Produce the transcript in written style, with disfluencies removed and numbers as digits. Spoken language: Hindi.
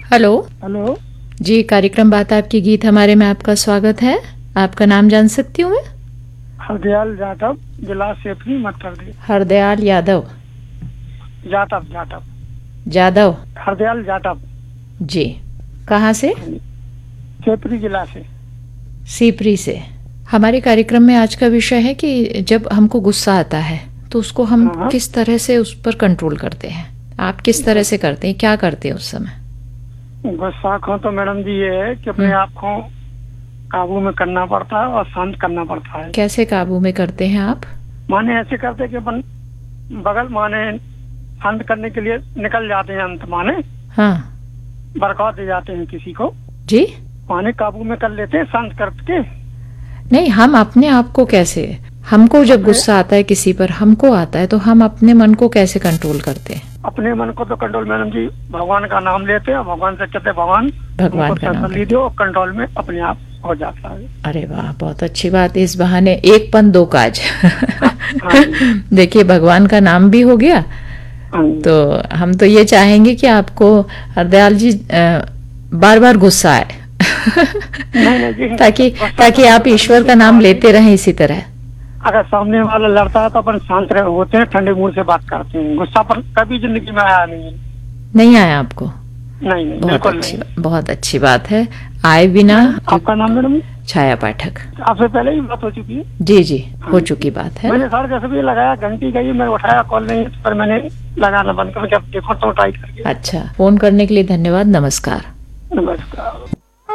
हेलो। हेलो जी, कार्यक्रम बात आपकी गीत हमारे में आपका स्वागत है। आपका नाम जान सकती हूँ मैं? हरदयाल जाटव, जिला सेफनी, मध्य प्रदेश। हरदयाल यादव जाटव जाटव जादव। हरदयाल जाटव जी, कहाँ से? सेफनी जिला से। सीपरी से। हमारे कार्यक्रम में आज का विषय है कि जब हमको गुस्सा आता है तो उसको हम हाँ, किस तरह से उस पर कंट्रोल करते हैं। आप किस तरह से करते हैं, क्या करते हैं उस समय? गुस्सा को तो मैडम जी ये है कि अपने आप को काबू में करना पड़ता है और शांत करना पड़ता है। कैसे काबू में करते हैं आप? माने ऐसे करते हैं कि अपन बगल माने शांत करने के लिए निकल जाते हैं, अंत माने हाँ बरकौर दे जाते हैं किसी को, जी। माने काबू में कर लेते हैं शांत करके। नहीं, हम अपने आप को कैसे, हमको जब गुस्सा आता है किसी पर, हमको आता है, तो हम अपने मन को कैसे कंट्रोल करते हैं? अपने मन को तो कंट्रोल मैडम जी भगवान का नाम लेते हैं, भगवान से कहते हैं भगवान का नाम तसल्ली दो, कंट्रोल में अपने आप हो जाता है। अरे वाह, बहुत अच्छी बात है। इस बहाने एक पन दो काज। हाँ देखिए, भगवान का नाम भी हो गया। तो हम तो ये चाहेंगे कि आपको हरदयाल जी बार बार गुस्सा आए। ताकि आप ईश्वर का नाम लेते रहें इसी तरह। अगर सामने वाला लड़ता है तो अपन शांत होते हैं, ठंडे मूड से बात करते हैं। गुस्सा पर कभी जिंदगी में आया नहीं आया आपको? नहीं, बहुत अच्छी बात है। आए बिना। आपका नाम मैडम? छाया पाठक। आपसे पहले ही बात हो चुकी है? जी, हो चुकी बात है। मैंने 10:30 बजे लगाया, घंटी गई, मैं उठाया, कॉल नहीं, पर मैंने लगाना बंद कर, देखो तो ट्राई करके। अच्छा, फोन करने के लिए धन्यवाद। नमस्कार। नमस्कार।